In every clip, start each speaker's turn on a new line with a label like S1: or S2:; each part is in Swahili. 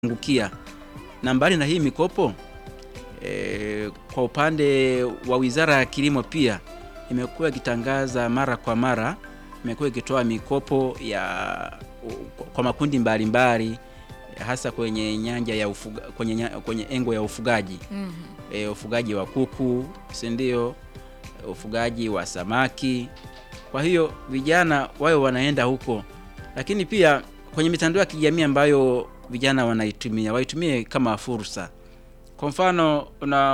S1: angukia. Na mbali na hii mikopo kwa upande wa Wizara ya Kilimo pia imekuwa ikitangaza mara kwa mara, imekuwa ikitoa mikopo kwa makundi mbalimbali hasa kwenye nyanja ya kwenye engo ya ufugaji. Ufugaji wa kuku, si ndio? Ufugaji wa samaki. Kwa hiyo vijana wao wanaenda huko, lakini pia kwenye mitandao ya kijamii ambayo vijana waitumie kama fursa. Kwa mfano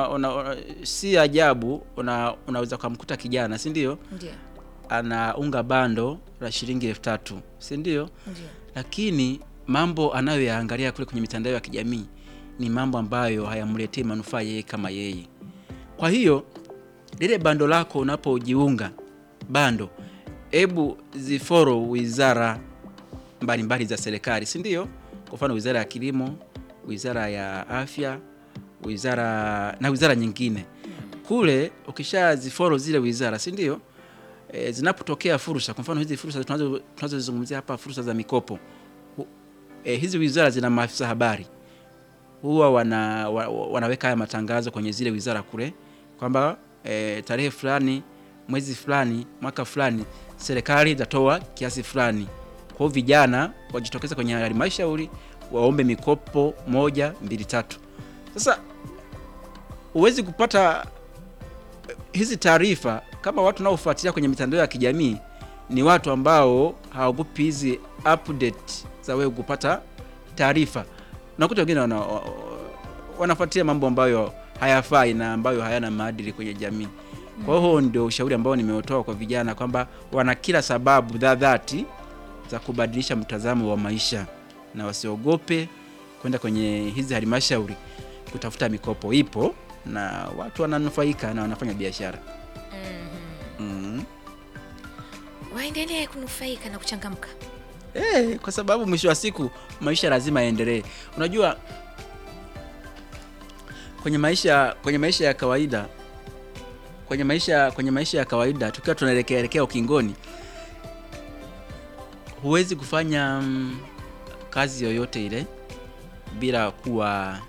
S1: si ajabu unaweza kumkuta kijana, si ndio?
S2: Ndio.
S1: Anaunga bando la shilingi 3000, si ndio?
S2: Ndio.
S1: Lakini mambo anayoyaangalia kule kwenye mitandao ya kijamii ni mambo ambayo hayamletei manufaa yeye kama yeye. Kwa hiyo lile bando lako unapojiunga bando, hebu zifollow wizara mbalimbali za serikali, si ndio? Kwa mfano Wizara ya Kilimo, Wizara ya Afya, wizara nyingine. Kule ukishazifollow zile wizara, si ndio? Zinapotokea fursa, kwa mfano hizi fursa tunazozungumzia hapa, fursa za mikopo, hizi wizara zina maafisa habari, huwa wanaweka haya matangazo kwenye zile wizara kule kwamba tarehe fulani, mwezi fulani, mwaka fulani, serikali itatoa kiasi fulani. Kwa hiyo vijana wajitokeza kwenye halmashauri waombe mikopo 1, 2, 3. Sasa huwezi kupata hizi taarifa kama watu wanaofuatilia kwenye mitandao ya kijamii ni watu ambao hawagupi hizi update za wewe kupata taarifa. Nakuta wengine wanafuatilia mambo ambayo hayafai na ambayo hayana maadili kwenye jamii. Kwa hiyo ndio ushauri ambao nimeutoa kwa vijana kwamba wana kila sababu dhati za kubadilisha mtazamo wa maisha na wasiogope kwenda kwenye hizi halmashauri kutafuta mikopo. Ipo na watu wananufaika na wanafanya biashara.
S2: Waendelee kunufaika na kuchangamka.
S1: Kwa sababu mwisho wa siku maisha lazima yaendelee. Unajua kwenye maisha ya kawaida, kwenye maisha ya kawaida tukiwa tunaelekea ukingoni, huwezi kufanya kazi yoyote ile bila kuwa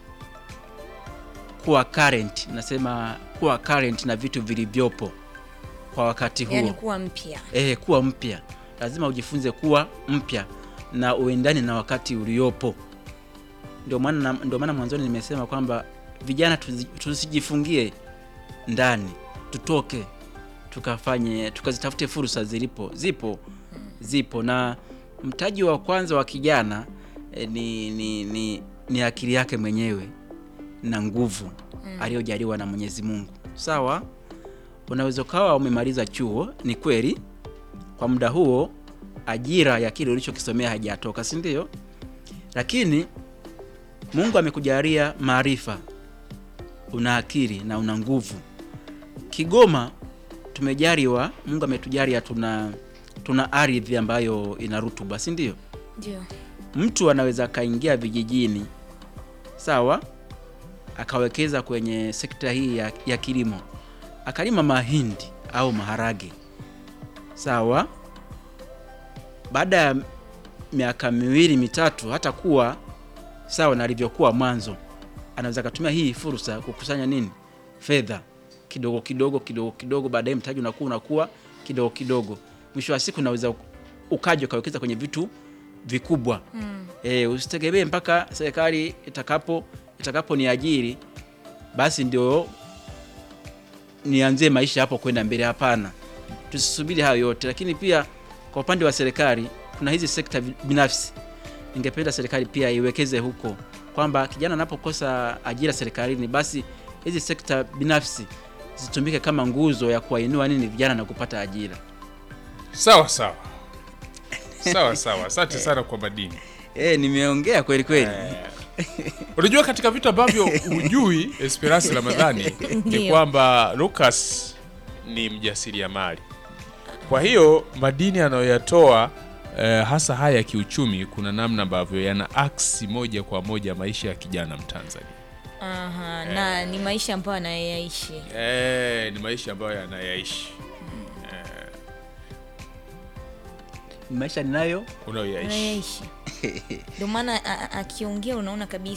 S1: current. Nasema kuwa current na vitu vilivyopo kwa wakati huo.
S2: Yaani kuwa mpya.
S1: Kuwa mpya. Lazima ujifunze kuwa mpya na uendane na wakati uliopo. Ndio maana mwanzoni nimesema kwamba vijana tusijifungie ndani. Tutoke, tukazitafute fursa zipo na mtaji wa kwanza wa kijana ni akili yake mwenyewe na nguvu aliyojaliwa na Mwenyezi Mungu. Sawa? Unaweza kawa umemaliza chuo, ni kweli, kwa muda huo ajira ya kile ulichokisomea haijatoka, si ndio? Lakini Mungu amekujalia maarifa, una akili na una nguvu. Kigoma tumejaliwa, Mungu ametujalia tuna ardhi ambayo ina rutuba, si ndio?
S2: Ndio.
S1: Mtu anaweza kaingia vijijini, sawa, akawekeza kwenye sekta hii ya kilimo, akalima mahindi au maharage, sawa. Baada ya miaka 2, 3 hata kuwa sawa na alivyokuwa mwanzo, anaweza kutumia hii fursa kukusanya fedha kidogo, baadaye mtaji unakuwa kidogo. Mwisho wa siku unaweza ukaja ukawekeza kwenye vitu vikubwa. Usitegemee mpaka serikali itakapo niajiri basi ndio nianzie maisha hapo kwenda mbele. Hapana, tusisubiri hayo yote. Lakini pia kwa upande wa serikali kuna hizi sekta binafsi. Ningependa serikali pia iwekeze huko, kwamba kijana anapokosa ajira serikalini, basi hizi sekta binafsi zitumike kama nguzo ya kuwainua vijana na kupata ajira.
S3: Sawa. Asante sana kwa madini.
S1: Nimeongea kweli.
S3: Unajua katika vitu ambavyo hujui Esperance Ramadhani ni kwamba Lucas ni mjasiriamali. Kwa hiyo madini anayoyatoa hasa haya ya kiuchumi, kuna namna ambavyo yana aksi moja kwa moja maisha ya kijana Mtanzania.
S2: Na ni maisha ambayo anayaishi.
S3: Ni maisha ambayo anayaishi.
S1: Ni maisha ninayo
S3: unayoishi.
S2: Ndio maana akiongea unaona kabisa